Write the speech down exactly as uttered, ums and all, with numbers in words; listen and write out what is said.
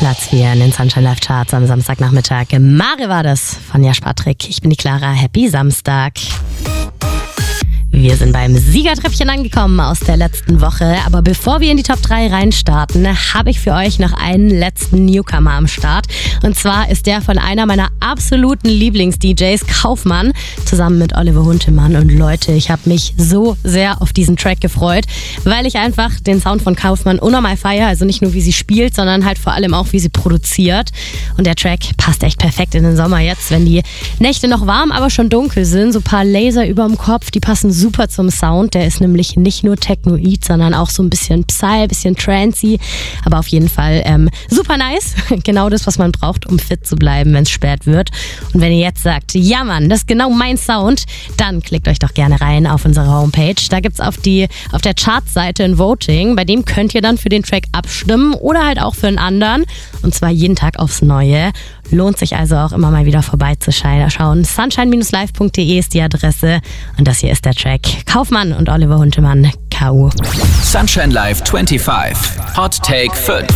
Platz vier in den Sunshine Live Charts am Samstagnachmittag. Mare war das von Jasch Patrick. Ich bin die Clara. Happy Samstag. Wir sind beim Siegertreppchen angekommen aus der letzten Woche. Aber bevor wir in die Top drei reinstarten, habe ich für euch noch einen letzten Newcomer am Start. Und zwar ist der von einer meiner absoluten Lieblings-D Js, Kaufmann, zusammen mit Oliver Huntemann. Und Leute, ich habe mich so sehr auf diesen Track gefreut, weil ich einfach den Sound von Kaufmann unnormal feiere. Also nicht nur, wie sie spielt, sondern halt vor allem auch, wie sie produziert. Und der Track passt echt perfekt in den Sommer jetzt, wenn die Nächte noch warm, aber schon dunkel sind. So ein paar Laser über dem Kopf, die passen super zum Sound. Der ist nämlich nicht nur Technoid, sondern auch so ein bisschen Psy, bisschen Trancy. Aber auf jeden Fall ähm, super nice. Genau das, was man braucht, um fit zu bleiben, wenn es spät wird. Und wenn ihr jetzt sagt, ja Mann, das ist genau mein Sound, dann klickt euch doch gerne rein auf unsere Homepage. Da gibt's auf die auf der Chartseite ein Voting. Bei dem könnt ihr dann für den Track abstimmen oder halt auch für einen anderen. Und zwar jeden Tag aufs Neue. Lohnt sich also auch immer mal wieder vorbeizuschauen. sunshine live punkt de ist die Adresse. Und das hier ist der Track. Kaufmann und Oliver Huntemann, K U. Sunshine Live fünfundzwanzig. Hot Take fünf.